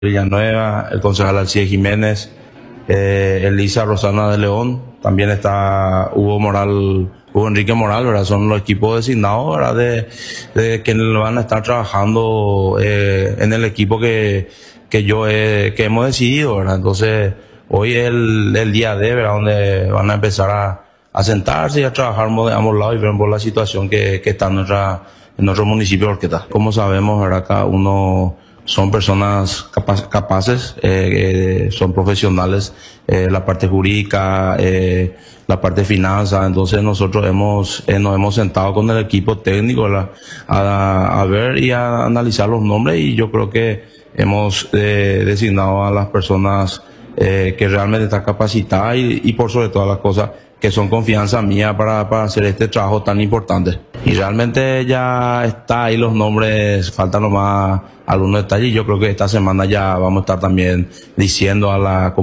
Villanueva, el concejal Alcide Jiménez, Elisa Rosana de León, también está Hugo Enrique Moral, ¿verdad? Son los equipos designados, ¿verdad? De que van a estar trabajando en el equipo que hemos decidido, ¿verdad? Entonces, hoy es el día D, ¿verdad? Donde van a empezar a sentarse y a trabajar de ambos lados y ver por la situación que está en nuestro municipio de Horqueta. Como sabemos, ¿verdad? Cada uno son personas capaces, son profesionales, la parte jurídica, la parte de finanzas. Entonces nosotros nos hemos sentado con el equipo técnico, ¿verdad? A ver y a analizar los nombres, y yo creo que hemos designado a las personas que realmente están capacitadas y por sobre todas las cosas que son confianza mía para hacer este trabajo tan importante. Y realmente ya está ahí los nombres, faltan nomás algunos detalles, y yo creo que esta semana ya vamos a estar también diciendo a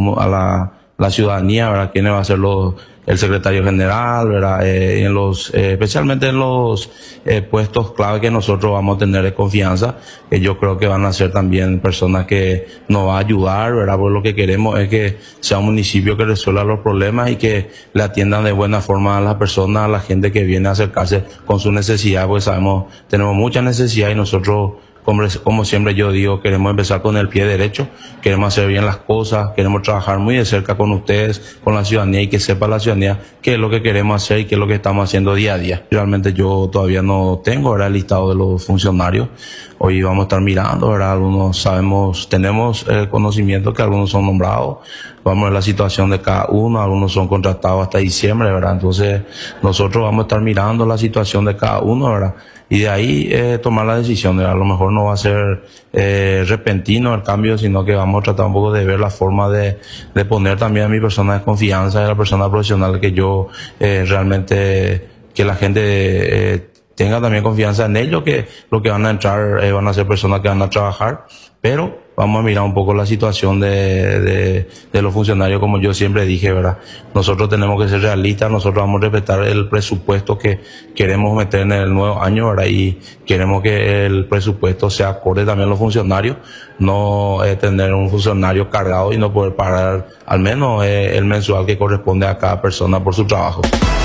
la ciudadanía, ¿verdad?, quiénes va a ser el secretario general, ¿verdad?, especialmente en los puestos clave que nosotros vamos a tener de confianza, que yo creo que van a ser también personas que nos va a ayudar, ¿verdad?, porque lo que queremos es que sea un municipio que resuelva los problemas y que le atiendan de buena forma a las personas, a la gente que viene a acercarse con su necesidad, porque sabemos, tenemos mucha necesidad, y nosotros, como siempre yo digo, queremos empezar con el pie derecho, queremos hacer bien las cosas, queremos trabajar muy de cerca con ustedes, con la ciudadanía, y que sepa la ciudadanía qué es lo que queremos hacer y qué es lo que estamos haciendo día a día. Realmente yo todavía no tengo, ¿verdad?, el listado de los funcionarios. Hoy vamos a estar mirando, ¿verdad? Algunos tenemos el conocimiento que algunos son nombrados. Vamos a ver la situación de cada uno, algunos son contratados hasta diciembre, ¿verdad? Entonces nosotros vamos a estar mirando la situación de cada uno, ¿verdad?, y de ahí tomar la decisión, ¿verdad? A lo mejor no va a ser repentino el cambio, sino que vamos a tratar un poco de ver la forma de poner también a mi persona de confianza, a la persona profesional que yo realmente, que la gente tenga también confianza en ellos, que lo que van a entrar van a ser personas que van a trabajar, pero vamos a mirar un poco la situación de los funcionarios, como yo siempre dije, ¿verdad? Nosotros tenemos que ser realistas, nosotros vamos a respetar el presupuesto que queremos meter en el nuevo año, ¿verdad? Y queremos que el presupuesto sea acorde también a los funcionarios, no tener un funcionario cargado y no poder pagar al menos el mensual que corresponde a cada persona por su trabajo.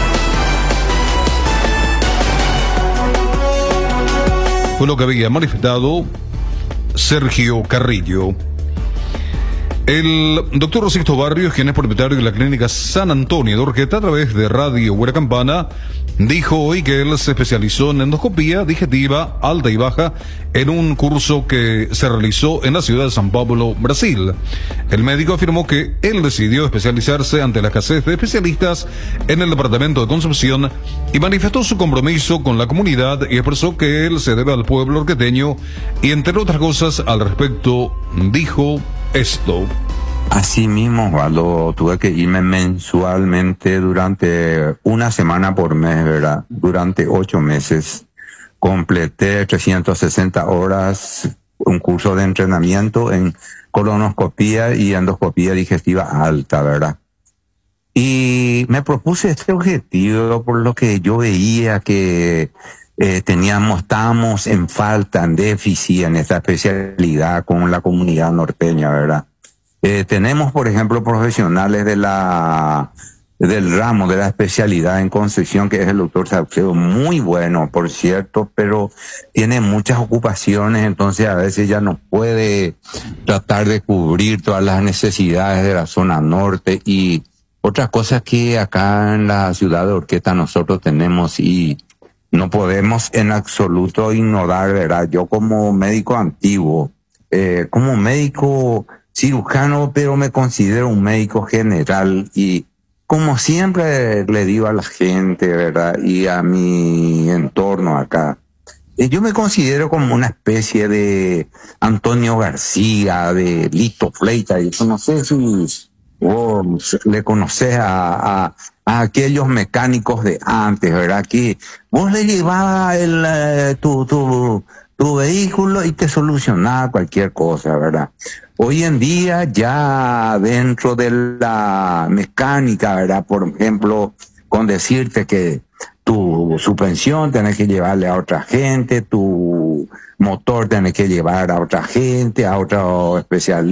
Fue lo que había manifestado Sergio Carrillo. El doctor Sixto Barrios, quien es propietario de la clínica San Antonio de Horqueta, a través de Radio Buena Campana, dijo hoy que él se especializó en endoscopía digestiva alta y baja en un curso que se realizó en la ciudad de San Pablo, Brasil. El médico afirmó que él decidió especializarse ante la escasez de especialistas en el departamento de Concepción, y manifestó su compromiso con la comunidad y expresó que él se debe al pueblo horqueteño, y entre otras cosas al respecto dijo esto. Así mismo, Osvaldo, tuve que irme mensualmente durante una semana por mes, ¿verdad? Durante 8 meses. Completé 360 horas, un curso de entrenamiento en colonoscopía y endoscopía digestiva alta, ¿verdad? Y me propuse este objetivo por lo que yo veía que estábamos en falta, en déficit en esta especialidad con la comunidad norteña, ¿verdad? Tenemos, por ejemplo, profesionales del ramo, de la especialidad en Concepción, que es el doctor Saucedo, muy bueno, por cierto, pero tiene muchas ocupaciones, entonces a veces ya no puede tratar de cubrir todas las necesidades de la zona norte. Y otra cosa que acá en la ciudad de Horqueta nosotros tenemos, y no podemos en absoluto ignorar, ¿verdad? Yo como médico antiguo, como médico cirujano, pero me considero un médico general, y como siempre le digo a la gente, ¿verdad?, y a mi entorno acá, yo me considero como una especie de Antonio García, de Lito Fleita, y no sé si vos le conocés a aquellos mecánicos de antes, ¿verdad?, que vos le llevabas tu vehículo y te solucionaba cualquier cosa, ¿verdad? Hoy en día ya dentro de la mecánica, ¿verdad?, por ejemplo, con decirte que tu suspensión tenés que llevarle a otra gente, tu motor tenés que llevar a otra gente, a otro especialista.